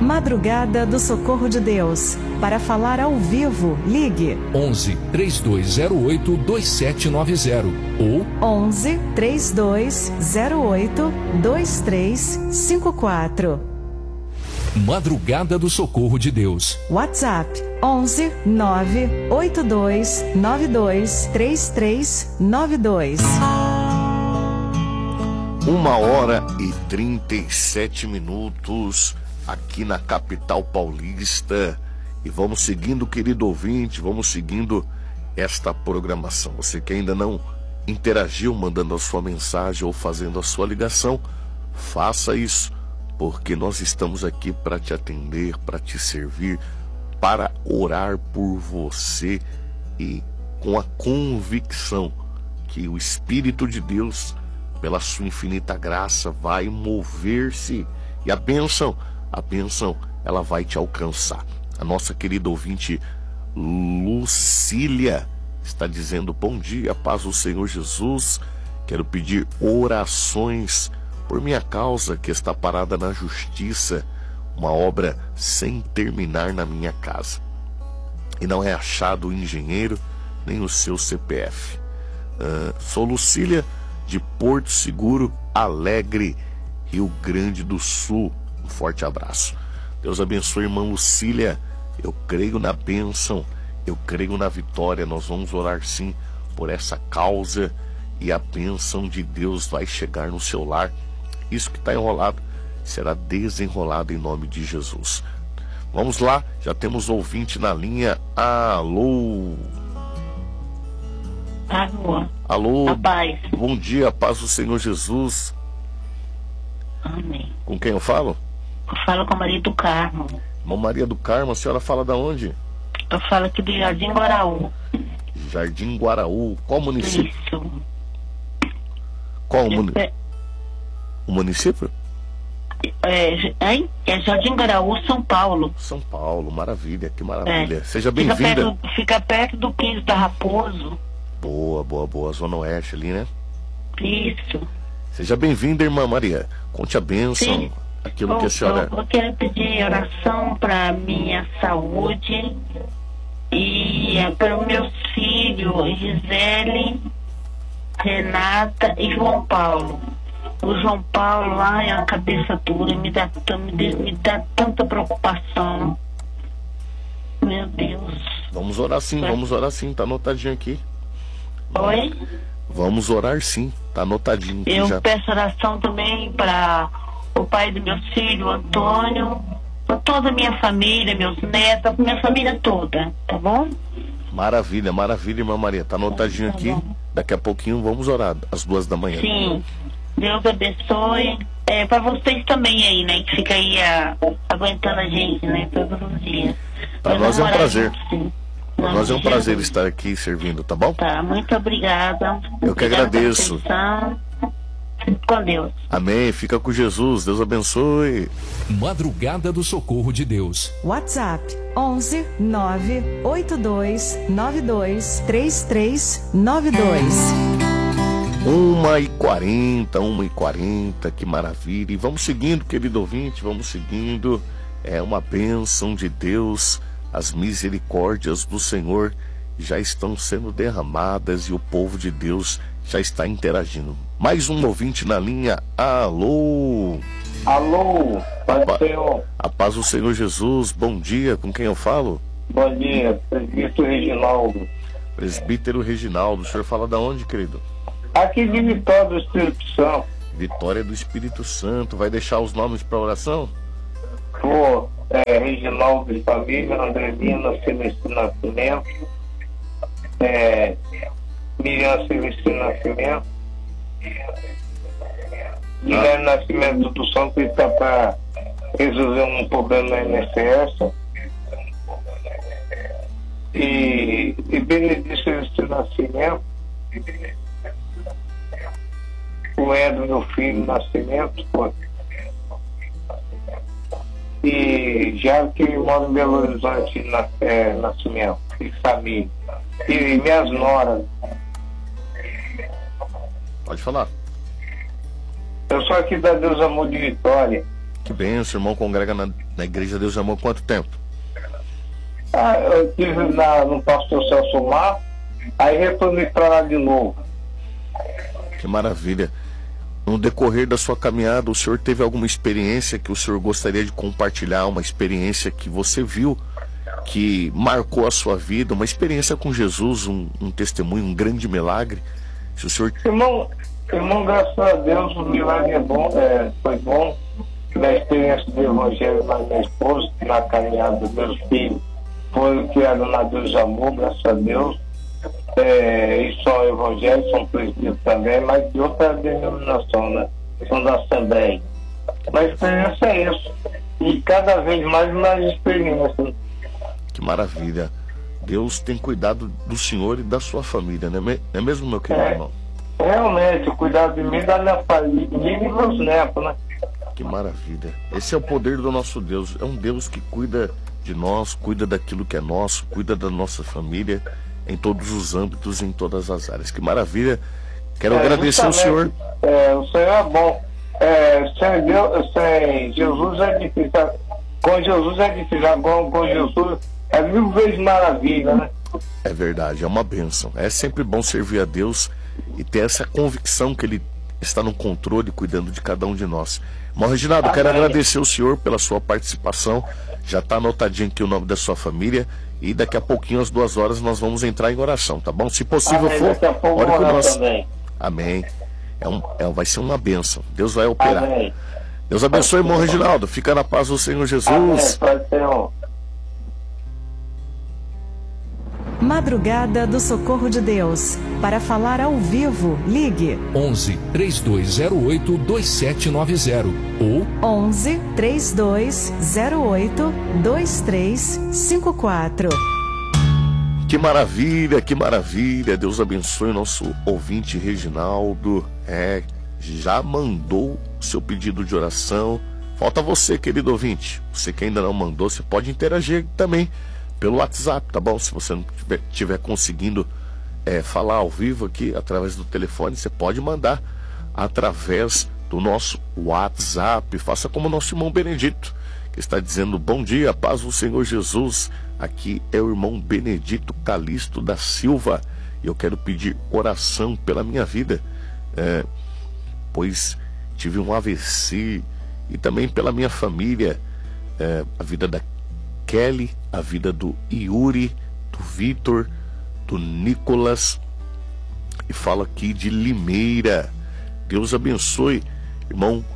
Madrugada do Socorro de Deus. Para falar ao vivo, ligue 11 3208 2790 ou 11 3208 2354. Madrugada do Socorro de Deus. WhatsApp 11 982 92 3392. 1h37 aqui na capital paulista. E vamos seguindo, querido ouvinte, vamos seguindo esta programação. Você que ainda não interagiu mandando a sua mensagem ou fazendo a sua ligação, faça isso, porque nós estamos aqui para te atender, para te servir, para orar por você e com a convicção que o Espírito de Deus, pela sua infinita graça, vai mover-se e a bênção, ela vai te alcançar. A nossa querida ouvinte Lucília está dizendo: bom dia, paz do Senhor Jesus. Quero pedir orações por minha causa que está parada na justiça, uma obra sem terminar na minha casa. E não é achado o engenheiro nem o seu CPF. Sou Lucília de Porto Seguro, Alegre, Rio Grande do Sul. Um forte abraço. Deus abençoe, irmã Lucília. Eu creio na bênção, eu creio na vitória. Nós vamos orar sim por essa causa e a bênção de Deus vai chegar no seu lar. Isso que está enrolado será desenrolado em nome de Jesus. Vamos lá, já temos ouvinte na linha. Alô? Alô? A paz. Bom dia, paz do Senhor Jesus. Amém. Com quem eu falo? Eu falo com a Maria do Carmo. Irmã Maria do Carmo, a senhora fala da onde? Eu falo aqui do Jardim Guaraú. Jardim Guaraú. Qual município? Isso. Qual o município? É Jardim Guaraú, São Paulo. São Paulo, maravilha, que maravilha. Seja bem-vinda. Fica perto do 15 da Raposo. Boa, Zona Oeste ali, né? Isso. Seja bem-vinda, irmã Maria. Conte a bênção. Sim. Aquilo que a senhora... Eu quero pedir oração para minha saúde e para os meus filhos, Gisele, Renata e João Paulo. O João Paulo, ai, a cabeça dura, me dá tanta preocupação. Meu Deus. Vamos orar sim, tá anotadinho aqui. Oi? Vamos orar sim, tá anotadinho aqui. Eu já. peço oração também para o pai do meu filho, Antônio, para toda a minha família, meus netos, minha família toda, tá bom? Maravilha, irmã Maria, tá anotadinho aqui. Daqui a pouquinho vamos orar, às 2h. Sim, Deus abençoe. Para vocês também aí, né, que fica aí aguentando a gente, né, todos os dias. Para nós é um prazer. Sim. Para nós é um prazer estar aqui servindo, tá bom? Tá, muito obrigada. Eu que agradeço. Com Deus. Amém, fica com Jesus, Deus abençoe. Madrugada do Socorro de Deus. WhatsApp 11 982 92 3392. 1h40, que maravilha. E vamos seguindo, querido ouvinte, vamos seguindo. É uma bênção de Deus. As misericórdias do Senhor já estão sendo derramadas e o povo de Deus já está interagindo. Mais um ouvinte na linha. Alô? Alô, Pai do Senhor. A paz do Senhor Jesus. Bom dia, com quem eu falo? Bom dia, presbítero Reginaldo. Presbítero Reginaldo. O senhor fala da onde, querido? Aqui de Vitória do Espírito Santo. Vitória do Espírito Santo. Vai deixar os nomes para oração? Reginaldo de família, Andrelina Celestino Nascimento, Miriam Celestino Nascimento, Guilherme Nascimento do Santo, que está para resolver um problema na INSS, e Benedito Celestino Nascimento, o Edro, meu filho, Nascimento, e já que mora em Belo Horizonte, Nascimento, e família, e minhas noras. Pode falar. Eu sou aqui da Deus Amor de Vitória. Que bênção, irmão congrega na Igreja Deus Amor há quanto tempo? Eu estive no pastor Celso Mar, aí retornei para lá de novo. Que maravilha. No decorrer da sua caminhada, o senhor teve alguma experiência que o senhor gostaria de compartilhar? Uma experiência que você viu, que marcou a sua vida, uma experiência com Jesus, um testemunho, um grande milagre? Se o senhor... Irmão, graças a Deus, o milagre é bom, foi bom. Na experiência do Evangelho na minha esposa, na caminhada dos meus filhos, foi criado na Deus Amor, graças a Deus. E são evangélicos, são presbíteros também, mas de outra denominação, né? São da Assembleia. Mas a experiência é isso. E cada vez mais experiência. Que maravilha. Deus tem cuidado do senhor e da sua família, não é mesmo, meu querido irmão? Realmente, cuidado de mim e da minha família e meus netos, né? Que maravilha. Esse é o poder do nosso Deus. É um Deus que cuida de nós, cuida daquilo que é nosso, cuida da nossa família, em todos os âmbitos, em todas as áreas. Que maravilha. Quero agradecer ao senhor. O senhor é bom. Sem Jesus é difícil. Com Jesus é difícil. Agora com Jesus é 1000 vezes maravilha, né? É verdade, é uma bênção. É sempre bom servir a Deus e ter essa convicção que Ele está no controle, cuidando de cada um de nós. Irmão Reginaldo, quero agradecer ao senhor pela sua participação. Já está anotadinho aqui o nome da sua família. E daqui a pouquinho, às 2 horas, nós vamos entrar em oração, tá bom? Se possível ore conosco. Amém. Vai ser uma bênção. Deus vai operar. Amém. Deus abençoe, irmão Reginaldo. Fica na paz do Senhor Jesus. Amém. Senhor. Madrugada do Socorro de Deus. Para falar ao vivo, ligue 11 3208 2790 ou 11 3208 2354. Que maravilha, que maravilha. Deus abençoe o nosso ouvinte Reginaldo. Já mandou seu pedido de oração. Falta você, querido ouvinte. Você que ainda não mandou, você pode interagir também pelo WhatsApp, tá bom? Se você não estiver conseguindo falar ao vivo aqui através do telefone, você pode mandar através do nosso WhatsApp. Faça como o nosso irmão Benedito, que está dizendo: bom dia, paz do Senhor Jesus. Aqui é o irmão Benedito Calixto da Silva e eu quero pedir oração pela minha vida, pois tive um AVC, e também pela minha família, a vida da Kelly, a vida do Yuri, do Vitor, do Nicolas, e falo aqui de Limeira. Deus abençoe, irmão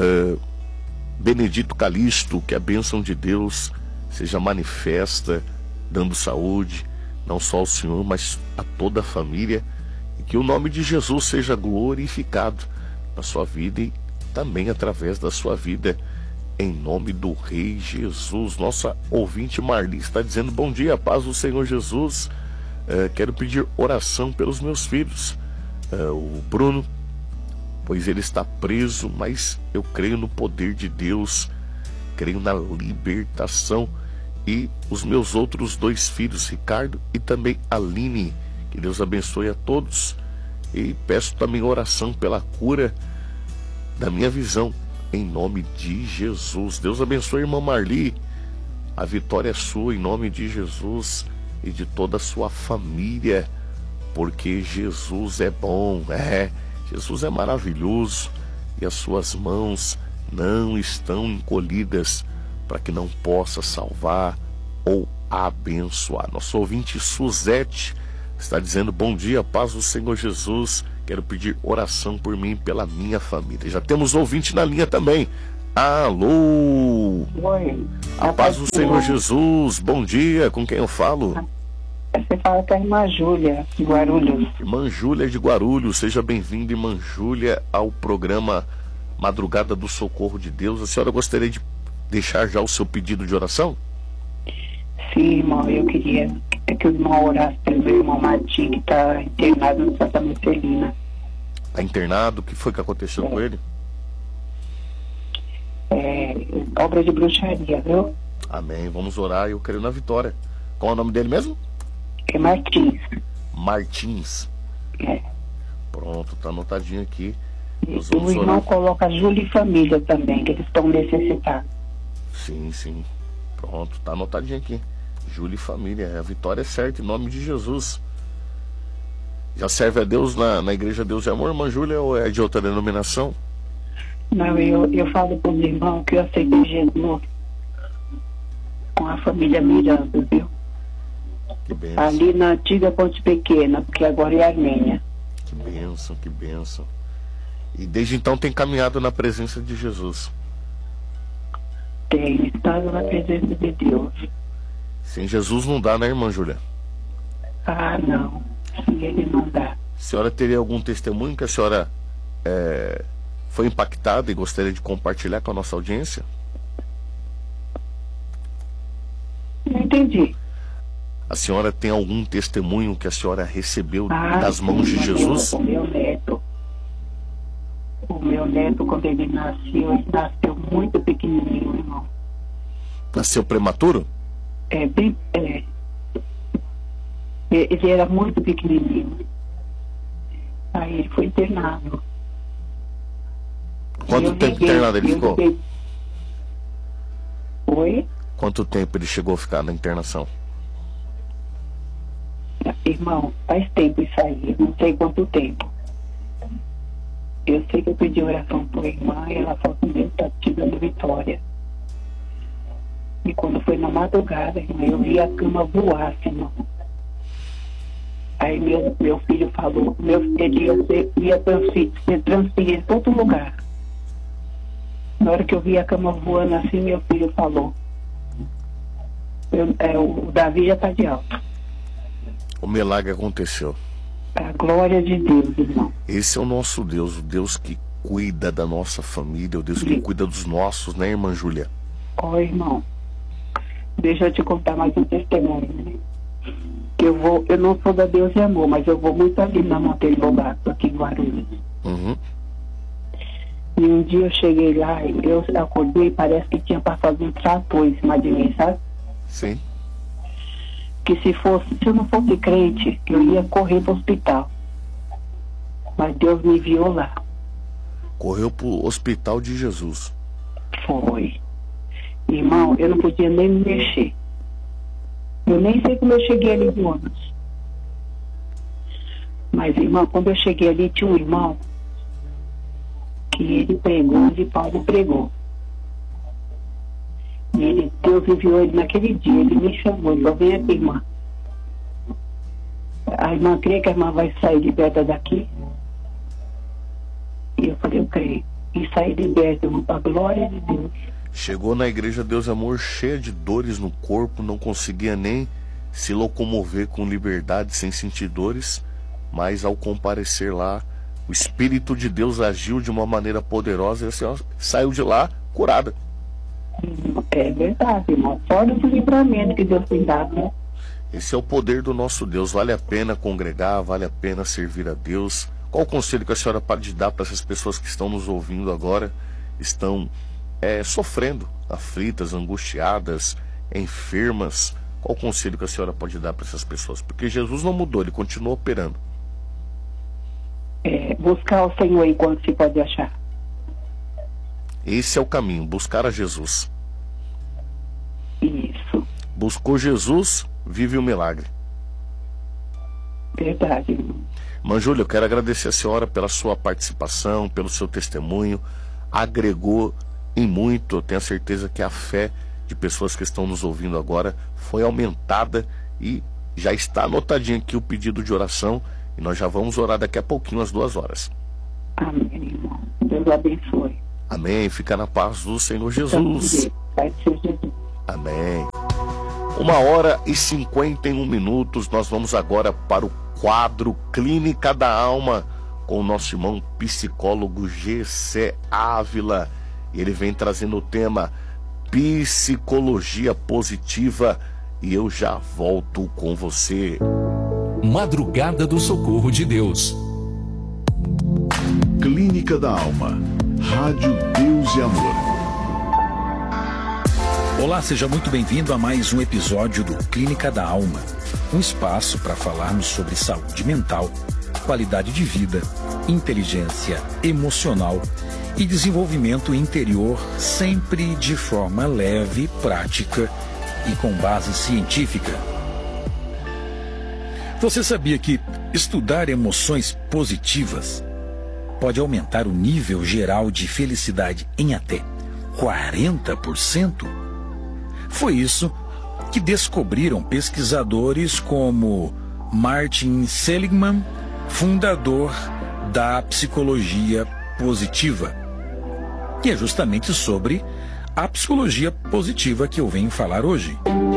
Benedito Calixto, que a bênção de Deus seja manifesta, dando saúde, não só ao Senhor, mas a toda a família, e que o nome de Jesus seja glorificado na sua vida e também através da sua vida, em nome do Rei Jesus. Nossa ouvinte Marli está dizendo: bom dia, paz do Senhor Jesus. Quero pedir oração pelos meus filhos, o Bruno, pois ele está preso, mas eu creio no poder de Deus, creio na libertação, e os meus outros 2 filhos, Ricardo e também Aline. Que Deus abençoe a todos, e peço também oração pela cura da minha visão, em nome de Jesus. Deus abençoe a irmã Marli. A vitória é sua, em nome de Jesus, e de toda a sua família, porque Jesus é bom, Jesus é maravilhoso, e as suas mãos não estão encolhidas para que não possa salvar ou abençoar. Nosso ouvinte Suzete está dizendo: bom dia, paz do Senhor Jesus. Quero pedir oração por mim e pela minha família. Já temos ouvinte na linha também. Alô! Oi. A paz do Senhor Jesus. Bom dia, com quem eu falo? Você fala com a irmã Júlia, de Guarulhos. Irmã Júlia de Guarulhos. Seja bem-vinda, irmã Júlia, ao programa Madrugada do Socorro de Deus. A senhora gostaria de deixar já o seu pedido de oração? Sim, irmão, eu queria que o irmão orasse pelo meu irmão Martim, que está internado no Santa Marcelina. Está internado? O que foi que aconteceu com ele? Obra de bruxaria, viu? Amém, vamos orar, eu creio na vitória. Qual é o nome dele mesmo? É Martins. Martins. Pronto, tá anotadinho aqui. O irmão coloca Júlia e família também, que eles estão necessitados. Sim. Pronto, tá anotadinho aqui. Júlia e família, a vitória é certa, em nome de Jesus. Já serve a Deus na Igreja Deus e Amor, irmã Júlia, ou é de outra denominação? Não, eu falo para os irmãos que eu aceitei Jesus com a família Miranda, viu? Que bênção. Ali na antiga Ponte Pequena, porque agora é Armênia. Que bênção. E desde então tem caminhado na presença de Jesus. Tem estado na presença de Deus. Sem Jesus não dá, né, irmã Júlia? Ah, não. Sem ele não dá. A senhora teria algum testemunho que a senhora foi impactada e gostaria de compartilhar com a nossa audiência? Não entendi. A senhora tem algum testemunho que a senhora recebeu das mãos de Jesus? O meu neto, quando ele nasceu muito pequenininho, irmão. Nasceu prematuro? Ele era muito pequenininho. Aí ele foi internado. Quanto tempo internado ele ficou? Oi? Quanto tempo ele chegou a ficar na internação? Irmão, faz tempo isso aí, não sei quanto tempo. Eu sei que eu pedi oração para a irmã e ela falou que Deus está te dando vitória. E quando foi na madrugada, irmã, eu vi a cama voar, irmão. Aí meu filho falou, ele ia ser transferido para outro lugar. Na hora que eu vi a cama voando assim, meu filho falou, o Davi já está de alta. O milagre aconteceu. A glória de Deus, irmão. Esse é o nosso Deus, o Deus que cuida da nossa família, o Deus que cuida dos nossos, né, irmã Júlia? Irmão, deixa eu te contar mais um testemunho, né? Eu não sou da Deus e Amor, mas eu vou muito ali na Monteiro Lobato, aqui em Guarulhos. Uhum. E um dia eu cheguei lá, eu acordei e parece que tinha passado um trator em cima de mim, sabe? Sim. Que se eu não fosse crente, eu ia correr para o hospital. Mas Deus me enviou lá. Correu para o hospital de Jesus. Foi. Irmão, eu não podia nem me mexer. Eu nem sei como eu cheguei ali de ônibus. Mas, irmão, quando eu cheguei ali, tinha um irmão que ele pregou onde Paulo pregou. E Deus enviou ele naquele dia, ele me chamou, ele falou, vem aqui, irmã. A irmã crê que a irmã vai sair liberta daqui? E eu falei, eu creio. E saí liberta, irmão, para a glória de Deus. Chegou na Igreja Deus e Amor cheia de dores no corpo, não conseguia nem se locomover com liberdade, sem sentir dores, mas ao comparecer lá, o Espírito de Deus agiu de uma maneira poderosa e a senhora saiu de lá curada. É verdade, irmão. Fora do livramento que Deus tem dado, né? Esse é o poder do nosso Deus. Vale a pena congregar, vale a pena servir a Deus. Qual o conselho que a senhora pode dar para essas pessoas que estão nos ouvindo agora, estão sofrendo, aflitas, angustiadas, enfermas? Qual o conselho que a senhora pode dar para essas pessoas? Porque Jesus não mudou, ele continua operando. Buscar o Senhor enquanto se pode achar. Esse é o caminho, buscar a Jesus. Isso. Buscou Jesus, vive o milagre. Verdade, irmão. Irmã Júlia, eu quero agradecer a senhora pela sua participação, pelo seu testemunho. Agregou em muito, eu tenho a certeza que a fé de pessoas que estão nos ouvindo agora foi aumentada e já está anotadinho aqui o pedido de oração e nós já vamos orar daqui a pouquinho, às 2h. Amém, irmão. Deus abençoe. Amém. Fica na paz do Senhor Jesus. Pai de Jesus. Amém. 1h51. Nós vamos agora para o quadro Clínica da Alma com o nosso irmão psicólogo Gessé Ávila. Ele vem trazendo o tema Psicologia Positiva e eu já volto com você. Madrugada do Socorro de Deus. Clínica da Alma. Rádio Deus e Amor. Olá, seja muito bem-vindo a mais um episódio do Clínica da Alma. Um espaço para falarmos sobre saúde mental, qualidade de vida, inteligência emocional e desenvolvimento interior, sempre de forma leve, prática e com base científica. Você sabia que estudar emoções positivas pode aumentar o nível geral de felicidade em até 40%? Foi isso que descobriram pesquisadores como Martin Seligman, fundador da psicologia positiva. E é justamente sobre a psicologia positiva que eu venho falar hoje.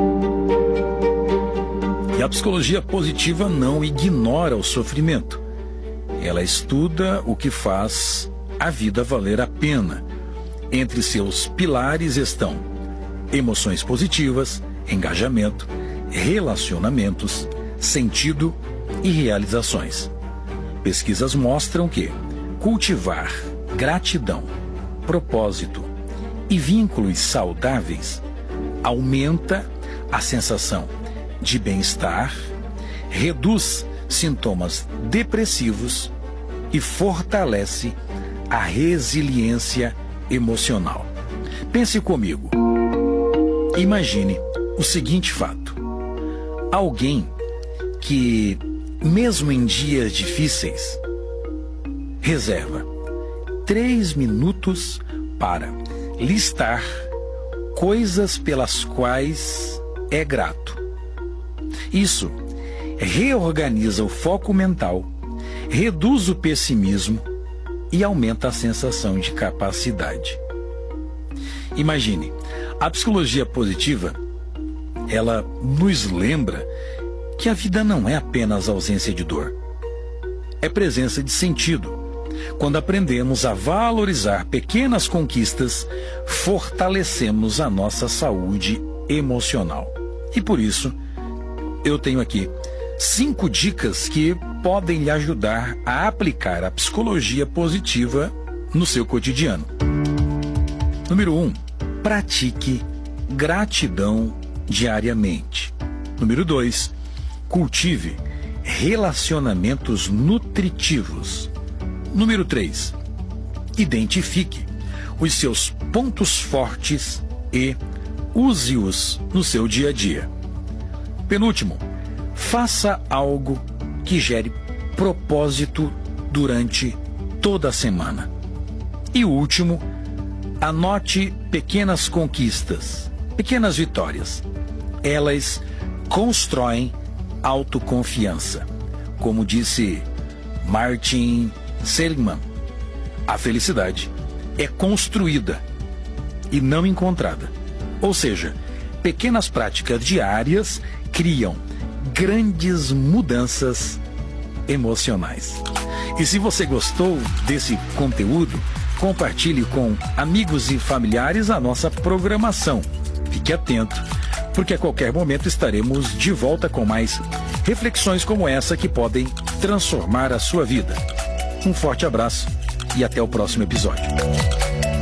E a psicologia positiva não ignora o sofrimento. Ela estuda o que faz a vida valer a pena. Entre seus pilares estão emoções positivas, engajamento, relacionamentos, sentido e realizações. Pesquisas mostram que cultivar gratidão, propósito e vínculos saudáveis aumenta a sensação de bem-estar, reduz sintomas depressivos e fortalece a resiliência emocional. Pense comigo. Imagine o seguinte fato: alguém que, mesmo em dias difíceis, reserva 3 minutos para listar coisas pelas quais é grato. Isso reorganiza o foco mental, reduz o pessimismo e aumenta a sensação de capacidade. Imagine, a psicologia positiva, ela nos lembra que a vida não é apenas ausência de dor, é presença de sentido. Quando aprendemos a valorizar pequenas conquistas, fortalecemos a nossa saúde emocional. E por isso, eu tenho aqui 5 dicas que podem lhe ajudar a aplicar a psicologia positiva no seu cotidiano. Número 1. Pratique gratidão diariamente. Número 2. Cultive relacionamentos nutritivos. Número 3. Identifique os seus pontos fortes e use-os no seu dia a dia. Penúltimo, faça algo que gere propósito durante toda a semana. E o último, anote pequenas conquistas, pequenas vitórias. Elas constroem autoconfiança. Como disse Martin Seligman, a felicidade é construída e não encontrada. Ou seja, pequenas práticas diárias criam grandes mudanças emocionais. E se você gostou desse conteúdo, compartilhe com amigos e familiares a nossa programação. Fique atento, porque a qualquer momento estaremos de volta com mais reflexões como essa que podem transformar a sua vida. Um forte abraço e até o próximo episódio.